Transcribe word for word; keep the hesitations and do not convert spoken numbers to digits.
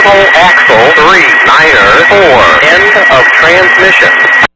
triple axle three niner four. End of transmission.